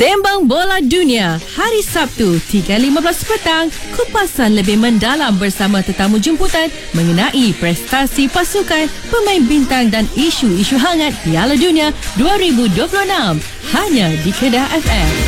Sembang Bola Dunia, hari Sabtu 3.15 petang, kupasan lebih mendalam bersama tetamu jemputan mengenai prestasi pasukan, pemain bintang dan isu-isu hangat Piala Dunia 2026. Hanya di Kedah FM.